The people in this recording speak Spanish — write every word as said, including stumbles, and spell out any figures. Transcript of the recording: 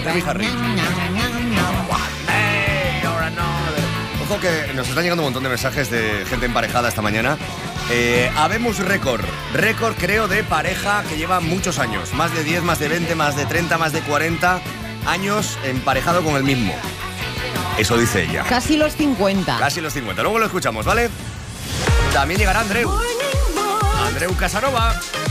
Debbie Harry. Ojo que nos están llegando un montón de mensajes de gente emparejada esta mañana. Eh, habemos récord, récord creo de pareja que lleva muchos años, más de diez, más de veinte, más de treinta, más de cuarenta años emparejado con el mismo. Eso dice ella. Casi los cincuenta. Casi los cincuenta. Luego lo escuchamos, ¿vale? También llegará Andreu. Andreu Casanova.